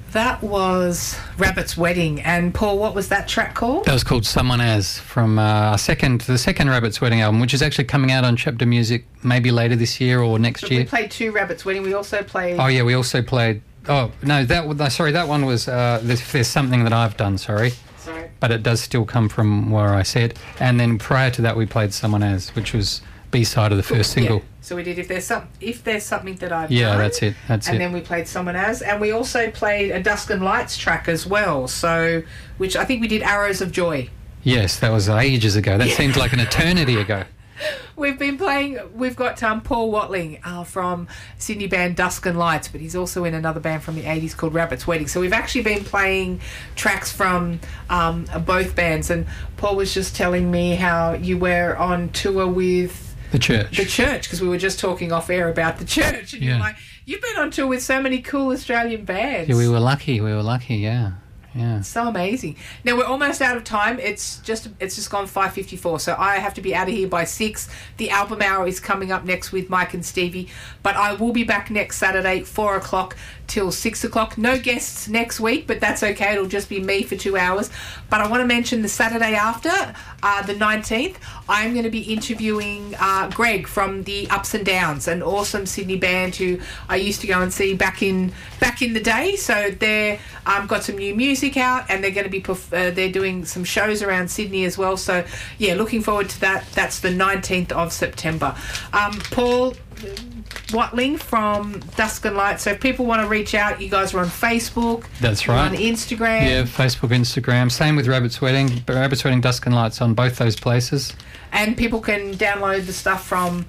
That was Rabbit's Wedding. And Paul, what was that track called? That was called Someone As, from the second Rabbit's Wedding album, which is actually coming out on Chapter Music maybe later this year or next year. We played two Rabbit's Wedding. We also played... Oh, yeah, we also played... Oh, no, that one was... There's Something That I've Done, sorry. But it does still come from where I said. And then prior to that, we played Someone As, which was B-side of the first single. Yeah. So we did If There's Something That I've Done. Yeah, that's it. And then we played Someone As. And we also played a Dusk and Lights track as well. So, which I think we did Arrows of Joy. Yes, that was ages ago. That seems like an eternity ago. We've got Paul Watling from Sydney band Dusk and Lights, but he's also in another band from the 80s called Rabbit's Wedding. So we've actually been playing tracks from both bands. And Paul was just telling me how you were on tour with... The Church, because we were just talking off air about The Church. And you're like, you've been on tour with so many cool Australian bands. Yeah, we were lucky, yeah. Yeah. So amazing. Now we're almost out of time. It's just gone 5:54, so I have to be out of here by 6. The album hour is coming up next with Mike and Stevie, but I will be back next Saturday 4 o'clock till 6 o'clock. No guests next week, but that's okay. It'll just be me for 2 hours. But I want to mention the Saturday after, the 19th, I'm going to be interviewing Greg from the Ups and Downs, an awesome Sydney band who I used to go and see back in the day. So they're got some new music out, and they're going to be they're doing some shows around Sydney as well. So yeah, looking forward to that. That's the 19th of September. Paul Watling from Dusk and Light. So if people want to reach out, you guys are on Facebook. That's right. On Instagram. Yeah, Facebook, Instagram. Same with Rabbit's Wedding. Rabbit's Wedding, Dusk and Lights on both those places. And people can download the stuff from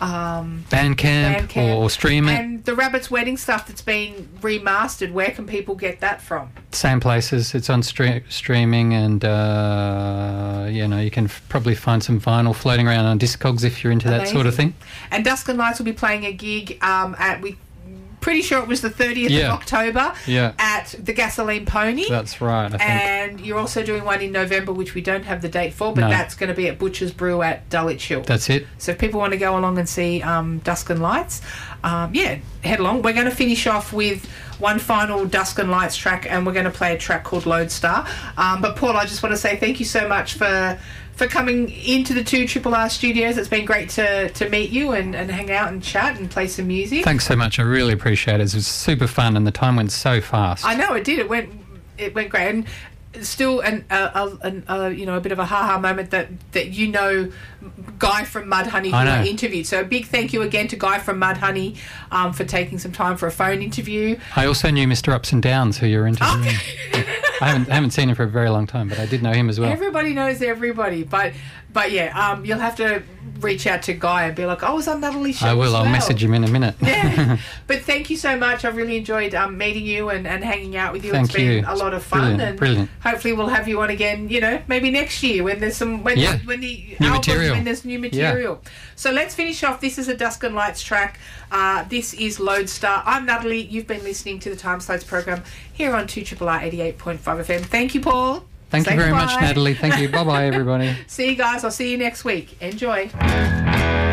Bandcamp or stream it. And the Rabbit's Wedding stuff that's been remastered, where can people get that from? Same places. It's on streaming, and you can probably find some vinyl floating around on Discogs if you're into that sort of thing. And Dusk and Lights will be playing a gig pretty sure it was the 30th of October at the Gasoline Pony. That's right, I think. And you're also doing one in November, which we don't have the date for, but that's going to be at Butcher's Brew at Dulwich Hill. That's it. So if people want to go along and see Dusk and Lights, head along. We're going to finish off with one final Dusk and Lights track, and we're going to play a track called Lodestar. But Paul, I just want to say thank you so much for coming into the 2RRR studios. It's been great to meet you and hang out and chat and play some music. Thanks so much. I really appreciate it. It was super fun, and the time went so fast. I know it did. It went great. And still a bit of a ha-ha moment that Guy from Mudhoney who I interviewed. So a big thank you again to Guy from Mudhoney for taking some time for a phone interview. I also knew Mr. Ups and Downs, who you're interviewing. Okay. I haven't seen him for a very long time, but I did know him as well. Everybody knows everybody, but you'll have to reach out to Guy and be like, I was on Natalie's show. I will. I'll message him in a minute. Yeah. But thank you so much. I've really enjoyed meeting you and hanging out with you. Thank you. It's been a lot of fun. Brilliant. Hopefully we'll have you on again, maybe next year when there's some when the new album, material. when there's new material. Yeah. So let's finish off. This is a Dusk and Lights track. This is Lodestar. I'm Natalie. You've been listening to the Time Slides program here on 2RRR 88.5 FM. Thank you, Paul. Thank you very much, Natalie. Thank you. Bye-bye, everybody. See you guys. I'll see you next week. Enjoy.